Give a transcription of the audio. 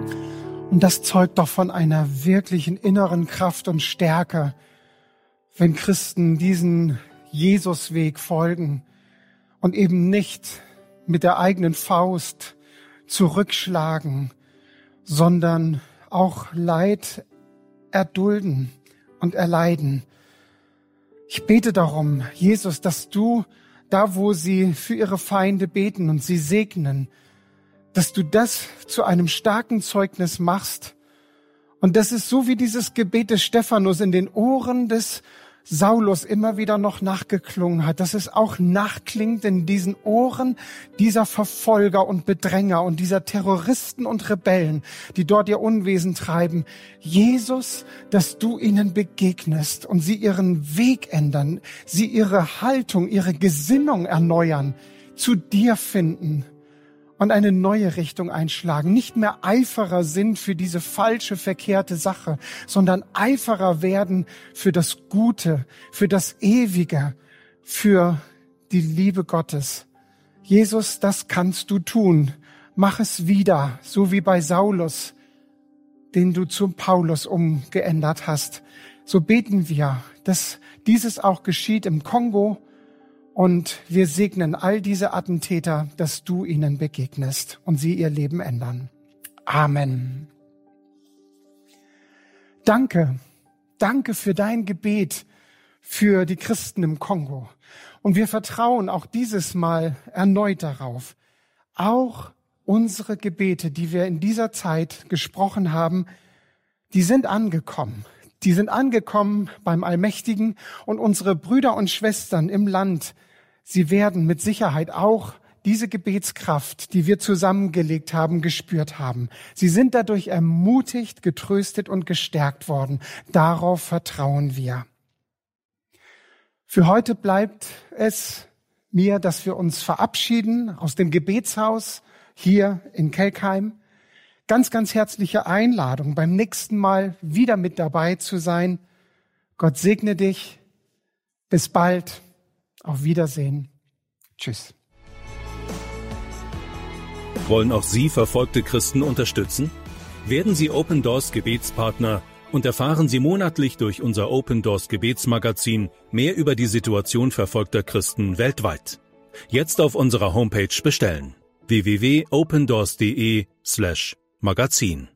Und das zeugt doch von einer wirklichen inneren Kraft und Stärke, wenn Christen diesen Jesusweg folgen und eben nicht mit der eigenen Faust zurückschlagen, sondern auch Leid erdulden und erleiden. Ich bete darum, Jesus, dass du da, wo sie für ihre Feinde beten und sie segnen, dass du das zu einem starken Zeugnis machst. Und das ist so wie dieses Gebet des Stephanus in den Ohren des Saulus immer wieder noch nachgeklungen hat, dass es auch nachklingt in diesen Ohren dieser Verfolger und Bedränger und dieser Terroristen und Rebellen, die dort ihr Unwesen treiben. Jesus, dass du ihnen begegnest und sie ihren Weg ändern, sie ihre Haltung, ihre Gesinnung erneuern, zu dir finden und eine neue Richtung einschlagen, nicht mehr Eiferer sind für diese falsche, verkehrte Sache, sondern Eiferer werden für das Gute, für das Ewige, für die Liebe Gottes. Jesus, das kannst du tun. Mach es wieder, so wie bei Saulus, den du zum Paulus umgeändert hast. So beten wir, dass dieses auch geschieht im Kongo. Und wir segnen all diese Attentäter, dass du ihnen begegnest und sie ihr Leben ändern. Amen. Danke für dein Gebet für die Christen im Kongo. Und wir vertrauen auch dieses Mal erneut darauf. Auch unsere Gebete, die wir in dieser Zeit gesprochen haben, die sind angekommen. Die sind angekommen beim Allmächtigen und unsere Brüder und Schwestern im Land, sie werden mit Sicherheit auch diese Gebetskraft, die wir zusammengelegt haben, gespürt haben. Sie sind dadurch ermutigt, getröstet und gestärkt worden. Darauf vertrauen wir. Für heute bleibt es mir, dass wir uns verabschieden aus dem Gebetshaus hier in Kelkheim. Ganz, ganz herzliche Einladung, beim nächsten Mal wieder mit dabei zu sein. Gott segne dich. Bis bald. Auf Wiedersehen. Tschüss. Wollen auch Sie verfolgte Christen unterstützen? Werden Sie Open Doors Gebetspartner und erfahren Sie monatlich durch unser Open Doors Gebetsmagazin mehr über die Situation verfolgter Christen weltweit. Jetzt auf unserer Homepage bestellen: www.opendoors.de/Magazin.